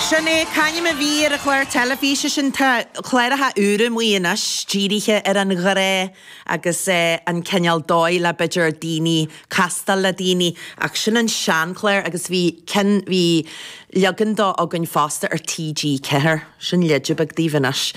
Sinné canim a bhí a chléir telefíse sin chléiretha úra muoine stírithe an gharé agus an ceneal dóil le beidir daoine castal le daoine ach sin an sean chléir agus bhí leagandá a gunn fásta TG ceir sin leidirbeag díhanas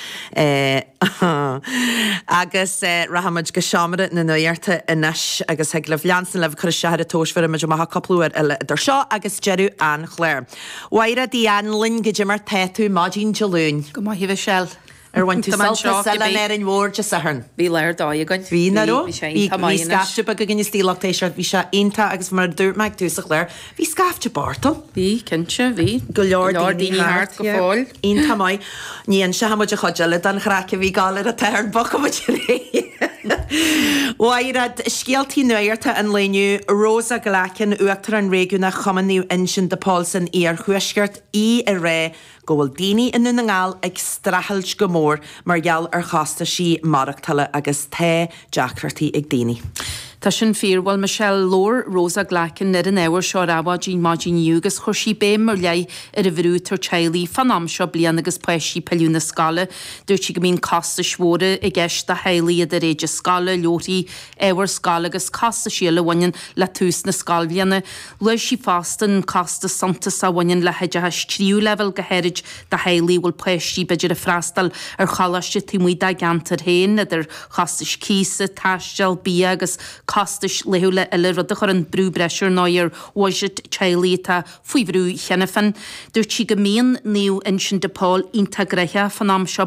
agus rahamid go seamara na nuirta inis agus heag le bhleansan le chu seair a tóisfar a meid maitha coplúir idir seo agus jeú an chléir. Waire dí anlinn go Jimmer teú mádín Jolún. Go mai híh sell. Bhain tú salta an an mhórde saharn. Bhí leir dá a goin. Bhí naró? Bhí scafte go gin stílachtééis bhí se inta agus mar dúr meid túsa léir. Bhí scafte bartal? Bhí cinse bhí. Go leor daoine hart go fáil. Inta mai. Níon se hamuid a chodile an chráce bhí gáir a teir bocha ré. Wairad scialtí nuirta an léniu Rosa Galacin uachtar an réúna chomanniu insin de Paulson ar chuisgurt a ré gohfuil daoine in na ngáil ag strahailt go mór mar geall ar chasta sí marachtaile agus té deachtartaí ag daoine. Tá sin fíorhil Michelle Lór Rosa Galacin ar an éhar seo rabhádín mádín agus chuirsí bé mar lei ar a bhrú tar teilí fanam seo blian agus poisí peúna scala, dúirt si go mín casta svóra i gceist a heilaí a réidir scala leorí éhar scala agus casta síla bhain le tús na scalbhíanna, leis sí fastan casta santa sa bhain le heideha tríú level go heirid de heilaí bhfuil poisí beidir a freistal ar chalaiste tímí da gantar héin idir chastas císa, taistel, bí agus castas lehuile eile rud a chur an brú breisiir náir waisiid teilíta faoi bhrú cheannafan. Dúirt si go míon níú insin de Paul ínta greithe fan am seo